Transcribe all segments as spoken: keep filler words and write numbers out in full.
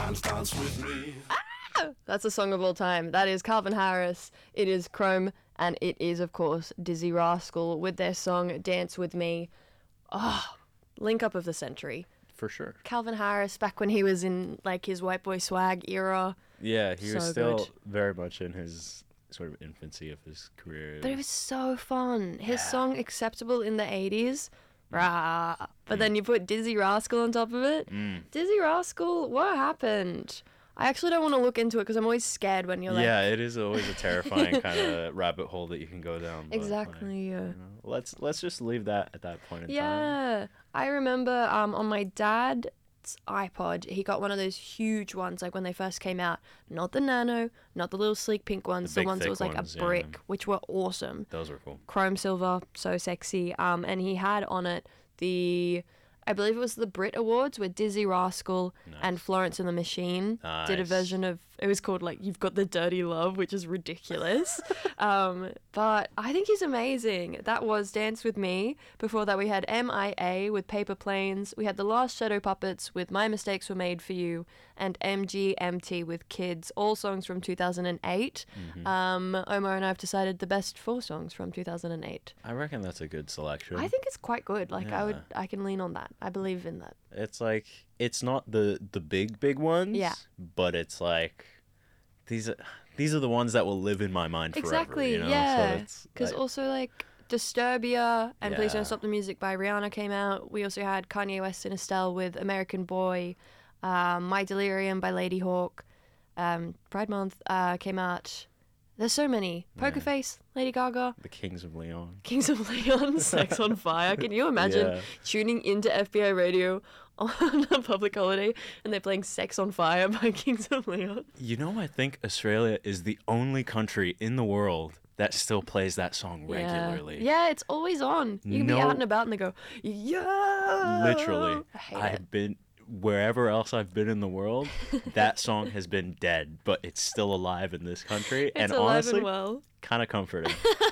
Sometimes dance with me. That's a song of all time. That is Calvin Harris. It is Chrome, and it is, of course, Dizzy Rascal with their song Dance With Me. Oh, link up of the century. For sure. Calvin Harris, back when he was in, like, his white boy swag era. Yeah, he was So still good. very much in his sort of infancy of his career. But it was so fun. His Yeah. song Acceptable in the eighties. Rah. But then you put Dizzy Rascal on top of it. Mm. Dizzy Rascal, what happened? I actually don't want to look into it because I'm always scared when you're like... Yeah, it is always a terrifying kind of rabbit hole that you can go down. but, Exactly, like, yeah. you know, let's let's just leave that at that point in time. Yeah. I remember um, on my dad's iPod, he got one of those huge ones, like when they first came out. Not the nano, not the little sleek pink ones, The the, big, ones that thick was like ones, a yeah. brick, which were awesome. Those were cool. Chrome silver, so sexy. Um, and he had on it the, I believe it was the Brit Awards, where Dizzy Rascal Nice. and Florence and the Machine did a Nice. version of, it was called like You've Got the Dirty Love, which is ridiculous. um, but I think he's amazing. That was Dance With Me. Before that we had M I A with Paper Planes. We had The Last Shadow Puppets with My Mistakes Were Made For You, and M G M T with Kids, all songs from two thousand eight. Mm-hmm. Um, Omar and I have decided the best four songs from two thousand eight. I reckon that's a good selection. I think it's quite good. Like I would, Yeah. I can lean on that. I believe in that. It's like it's not the the big big ones. Yeah. But it's like these are these are the ones that will live in my mind forever. Exactly. You know? Yeah. So it's Because like, also like Disturbia and Please Yeah. Don't Stop the Music by Rihanna came out. We also had Kanye West and Estelle with American Boy. Um, My Delirium by Lady Hawk. Um, Pride Month uh, came out. There's so many. Poker Yeah. Face, Lady Gaga. the Kings of Leon. Kings of Leon, Sex on Fire. Can you imagine Yeah. tuning into F B I radio on a public holiday and they're playing Sex on Fire by Kings of Leon? You know, I think Australia is the only country in the world that still plays that song regularly. Yeah, it's always on. You can be No- out and about and they go, yeah. Literally. I hate I've it. been wherever else I've been in the world, that song has been dead, but it's still alive in this country. It's and alive honestly, and well. kind of comforting.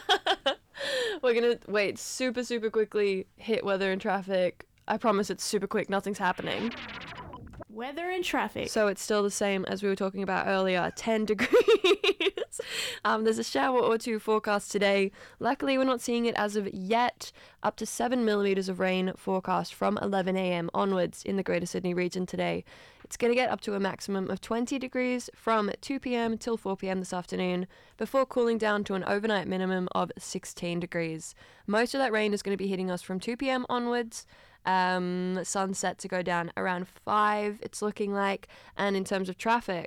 We're going to, wait, super, super quickly hit weather and traffic. I promise it's super quick. Nothing's happening. Weather and traffic. So it's still the same as we were talking about earlier, ten degrees. um, there's a shower or two forecast today. Luckily, we're not seeing it as of yet. Up to seven millimetres of rain forecast from eleven a.m. onwards in the Greater Sydney region today. It's going to get up to a maximum of twenty degrees from two p.m. till four p.m. this afternoon, before cooling down to an overnight minimum of sixteen degrees. Most of that rain is going to be hitting us from two p.m. onwards. Um, sunset to go down around five, it's looking like. And in terms of traffic,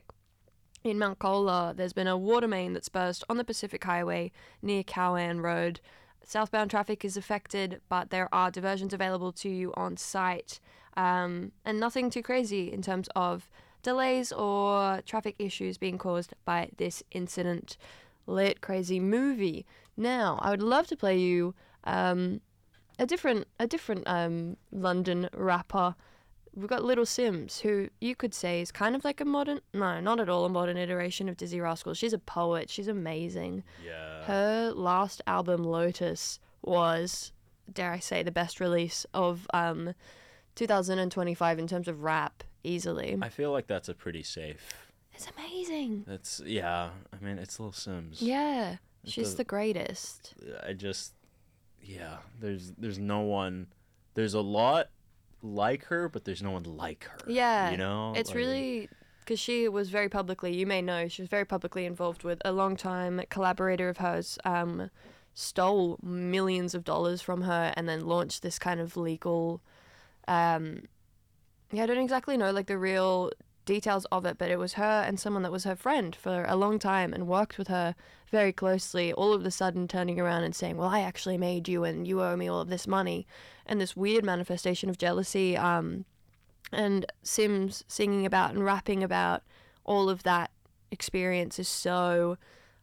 in Mount Colah, there's been a water main that's burst on the Pacific Highway near Cowan Road. Southbound traffic is affected, but there are diversions available to you on site. Um, and nothing too crazy in terms of delays or traffic issues being caused by this incident. Lit crazy movie. Now, I would love to play you um, a different a different um, London rapper. We've got Little Sims, who you could say is kind of like a modern, no, not at all a modern iteration of Dizzy Rascal. She's a poet. She's amazing. Yeah. Her last album, Lotus, was, dare I say, the best release of um, two thousand twenty-five in terms of rap, easily. I feel like that's a pretty safe. It's amazing. That's, yeah. I mean, it's Lil Sims. Yeah, she's does- the greatest. I just, yeah. There's there's no one. There's a lot like her, but there's no one like her. Yeah, You know. it's Like, really, because she was very publicly, you may know, she was very publicly involved with a long-time collaborator of hers, um, stole millions of dollars from her and then launched this kind of legal, um, yeah, I don't exactly know, like, the real details of it, but it was her and someone that was her friend for a long time and worked with her very closely, all of a sudden turning around and saying, well, I actually made you and you owe me all of this money, and this weird manifestation of jealousy, um, and Sims singing about and rapping about all of that experience is so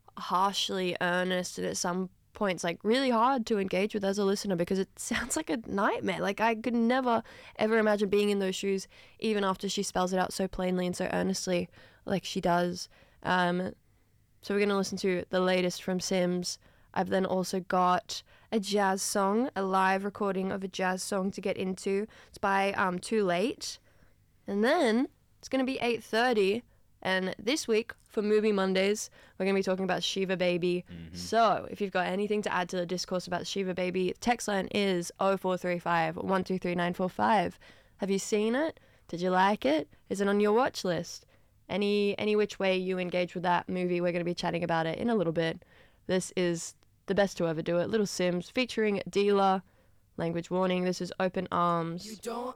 harshly earnest and at some points like really hard to engage with as a listener, because it sounds like a nightmare. Like, I could never ever imagine being in those shoes, even after she spells it out so plainly and so earnestly like she does. Um, so we're going to listen to the latest from Sims. I've then also got a jazz song, a live recording of a jazz song to get into. It's by um, Too Late. And then It's going to be eight thirty. And this week, for Movie Mondays, we're going to be talking about Shiva Baby. Mhm. So if you've got anything to add to the discourse about Shiva Baby, text line is oh four three five, one two three nine four five. Have you seen it? Did you like it? Is it on your watch list? Any any which way you engage with that movie, we're going to be chatting about it in a little bit. This is the best to ever do it. Little Sims featuring Dealer. Language warning, this is Open Arms. You don't